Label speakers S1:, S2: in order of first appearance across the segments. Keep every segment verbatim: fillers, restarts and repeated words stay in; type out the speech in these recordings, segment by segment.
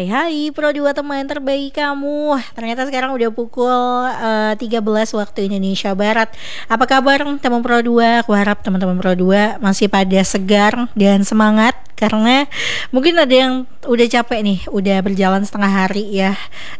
S1: Hai hai Pro dua teman terbaik kamu. Ternyata sekarang udah pukul uh, tiga belas waktu Indonesia Barat. Apa kabar teman Pro dua? Aku harap teman-teman Pro dua masih pada segar dan semangat, karena mungkin ada yang udah capek nih, udah berjalan setengah hari ya.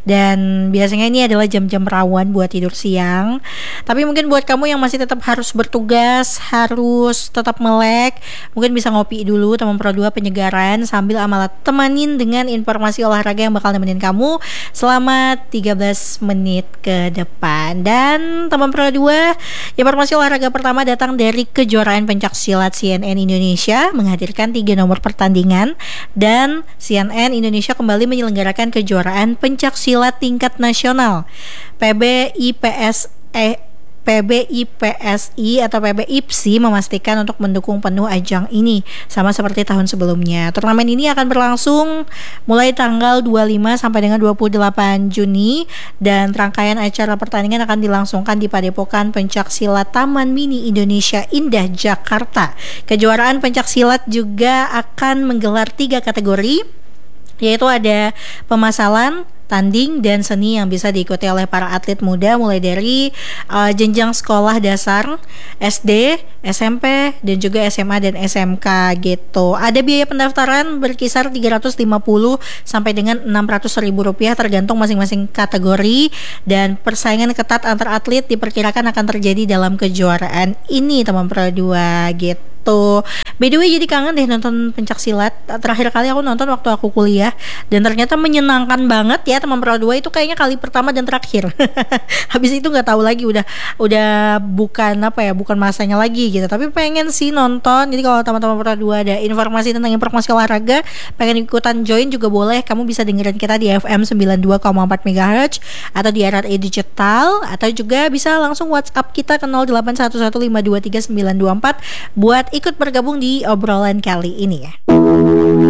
S1: Dan biasanya ini adalah jam-jam rawan buat tidur siang. Tapi mungkin buat kamu yang masih tetap harus bertugas, harus tetap melek, mungkin bisa ngopi dulu teman Pro dua penyegaran sambil amalat temanin dengan informasi olahraga yang bakal nemenin kamu selama tiga belas menit ke depan. Dan teman Pro dua, informasi olahraga pertama datang dari kejuaraan pencak silat C N N Indonesia menghadirkan tiga nomor pertandingan, dan C N N Indonesia kembali menyelenggarakan kejuaraan pencak silat tingkat nasional. P B I P S E P B I P S I atau P B I P S I memastikan untuk mendukung penuh ajang ini sama seperti tahun sebelumnya. Turnamen ini akan berlangsung mulai tanggal dua puluh lima sampai dengan dua puluh delapan Juni, dan rangkaian acara pertandingan akan dilangsungkan di Padepokan Pencak Silat Taman Mini Indonesia Indah Jakarta. Kejuaraan pencak silat juga akan menggelar tiga kategori, yaitu ada pemasalan, tanding, dan seni yang bisa diikuti oleh para atlet muda mulai dari uh, jenjang sekolah dasar, S D, S M P, dan juga S M A dan S M K gitu. Ada biaya pendaftaran berkisar tiga ratus lima puluh sampai dengan enam ratus ribu rupiah tergantung masing-masing kategori, dan persaingan ketat antar atlet diperkirakan akan terjadi dalam kejuaraan ini teman Pro dua gitu. Tuh. By the way, jadi kangen deh nonton pencak silat. Terakhir kali aku nonton waktu aku kuliah, dan ternyata menyenangkan banget ya teman Pro dua. Itu kayaknya kali pertama dan terakhir. Habis itu nggak tahu lagi, udah udah bukan apa ya, bukan masanya lagi gitu. Tapi pengen sih nonton. Jadi kalau teman-teman Pro dua ada informasi tentang informasi olahraga, pengen ikutan join juga boleh. Kamu bisa dengerin kita di F M sembilan puluh dua koma empat megahertz atau di R R I Digital, atau juga bisa langsung WhatsApp kita ke nol delapan satu satu lima dua tiga sembilan dua empat buat ikut bergabung di obrolan kali ini ya.